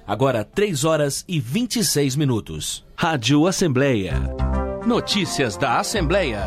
Agora 3h26. Rádio Assembleia. Notícias da Assembleia.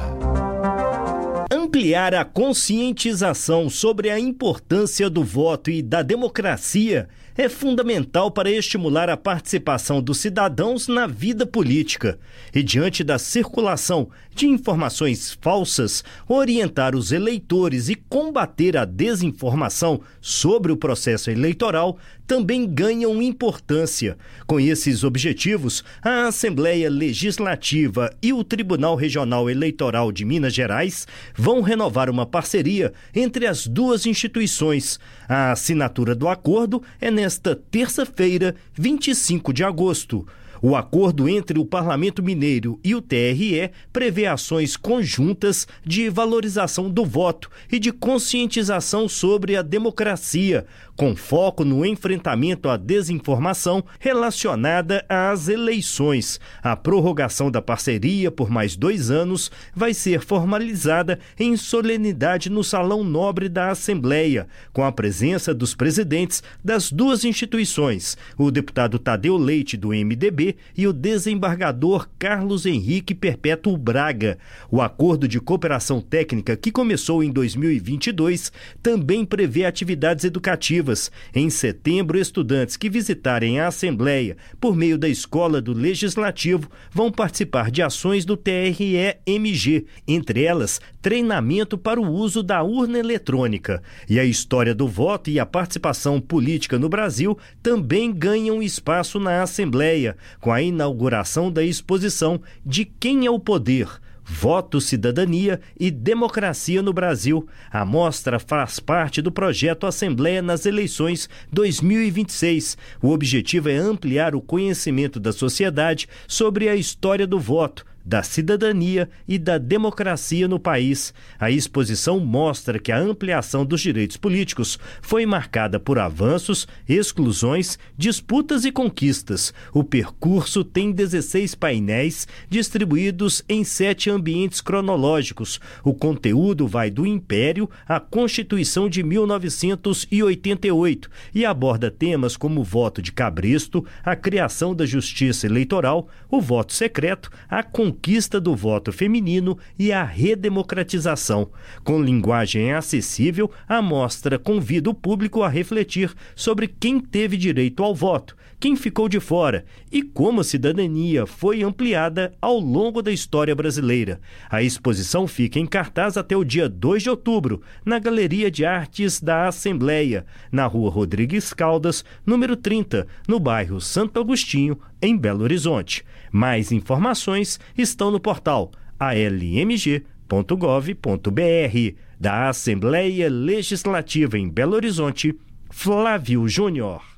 Ampliar a conscientização sobre a importância do voto e da democracia é fundamental para estimular a participação dos cidadãos na vida política e, diante da circulação de informações falsas, orientar os eleitores e combater a desinformação sobre o processo eleitoral também ganham importância. Com esses objetivos, a Assembleia Legislativa e o Tribunal Regional Eleitoral de Minas Gerais vão renovar uma parceria entre as duas instituições. A assinatura do acordo é nesta terça-feira, 25 de agosto. O acordo entre o Parlamento Mineiro e o TRE prevê ações conjuntas de valorização do voto e de conscientização sobre a democracia, com foco no enfrentamento à desinformação relacionada às eleições. A prorrogação da parceria por mais 2 anos vai ser formalizada em solenidade no Salão Nobre da Assembleia, com a presença dos presidentes das duas instituições, o deputado Tadeu Leite, do MDB, e o desembargador Carlos Henrique Perpétuo Braga. O acordo de cooperação técnica, que começou em 2022, também prevê atividades educativas. Em setembro, estudantes que visitarem a Assembleia por meio da Escola do Legislativo vão participar de ações do TRE-MG, entre elas, treinamento para o uso da urna eletrônica. E a história do voto e a participação política no Brasil também ganham espaço na Assembleia, com a inauguração da exposição De Quem é o Poder? Voto, Cidadania e Democracia no Brasil. A mostra faz parte do projeto Assembleia nas Eleições 2026. O objetivo é ampliar o conhecimento da sociedade sobre a história do voto, da cidadania e da democracia no país. A exposição mostra que a ampliação dos direitos políticos foi marcada por avanços, exclusões, disputas e conquistas. O percurso tem 16 painéis distribuídos em 7 ambientes cronológicos. O conteúdo vai do Império à Constituição de 1988 e aborda temas como o voto de cabresto, a criação da justiça eleitoral, o voto secreto, a conquista do voto feminino e a redemocratização. Com linguagem acessível, a mostra convida o público a refletir sobre quem teve direito ao voto, quem ficou de fora e como a cidadania foi ampliada ao longo da história brasileira. A exposição fica em cartaz até o dia 2 de outubro, na Galeria de Artes da Assembleia, na Rua Rodrigues Caldas, número 30, no bairro Santo Agostinho, em Belo Horizonte. Mais informações estão no portal almg.gov.br. Da Assembleia Legislativa em Belo Horizonte, Flávio Júnior.